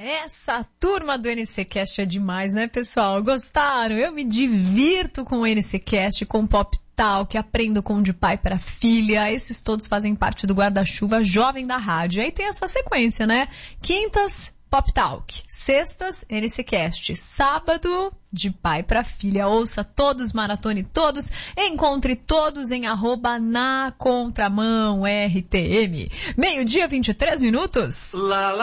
Essa turma do NCCast é demais, né, pessoal? Gostaram? Eu me divirto com o NCCast, com o Pop Talk, aprendo com De Pai para Filha. Esses todos fazem parte do guarda-chuva jovem da rádio. Aí tem essa sequência, né? Quintas, Pop Talk. Sextas, NCCast. Sábado, De Pai para Filha. Ouça todos, maratone todos, encontre todos em @nacontramão RTM. 12:23.